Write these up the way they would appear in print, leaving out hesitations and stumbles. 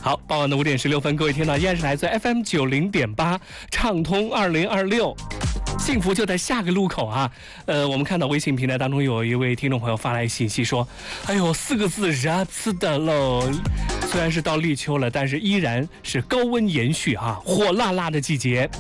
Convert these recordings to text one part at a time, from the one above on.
好，傍晚的5点16分，各位听到依然是来自 FM 90.8畅通2026。幸福就在下个路口啊！我们看到微信平台当中有一位听众朋友发来信息说：“哎呦，4个字热死的喽！虽然是到立秋了，但是依然是高温延续啊，火辣辣的季节。”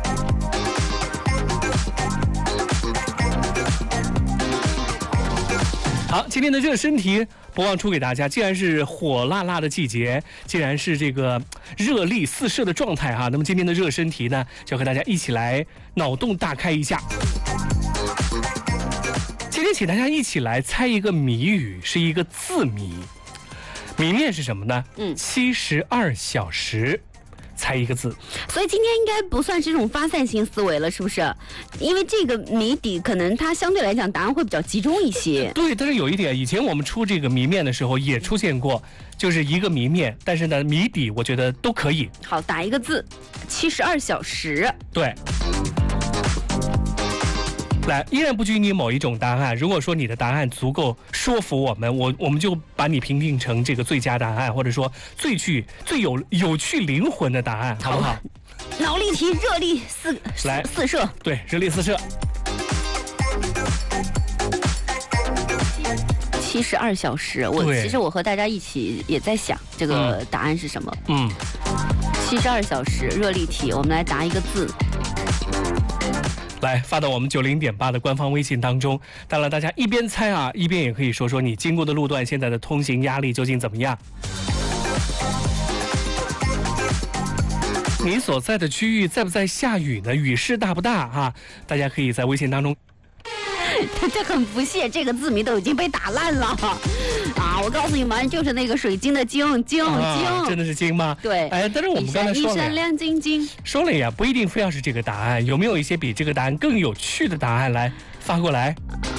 好，今天的热身题不忘出给大家。既然是火辣辣的季节，既然是这个热力四射的状态哈，那么今天的热身题呢，就和大家一起来脑洞大开一下。今天请大家一起来猜一个谜语，是一个字谜。谜面是什么呢？72小时。猜一个字， 所以今天应该不算是这种发散性思维了，是不是？因为这个谜底可能它相对来讲答案会比较集中一些。 对，但是有一点，以前我们出这个谜面的时候也出现过，就是一个谜面，但是呢谜底我觉得都可以。 好，打一个字，72小时。 对。来，依然不拘泥某一种答案。如果说你的答案足够说服我们，我们就把你评定成这个最佳答案，或者说最有趣灵魂的答案，好不好？ 脑力题，热力四射。 对，热力四射。 72小时，其实我和大家一起也在想这个答案是什么。72小时热力题，我们来答一个字。 来发到我们90.8的官方微信当中。当然，大家一边猜啊，一边也可以说说你经过的路段现在的通行压力究竟怎么样。你所在的区域在不在下雨呢？雨势大不大啊？大家可以在微信当中。 这很不屑，这个字谜都已经被打烂了啊！我告诉你们，就是那个水晶的晶， 真的是晶吗？ 对， 哎，但是我们刚才说了， 一闪亮晶晶， 说了呀，不一定非要是这个答案，有没有一些比这个答案更有趣的答案来发过来？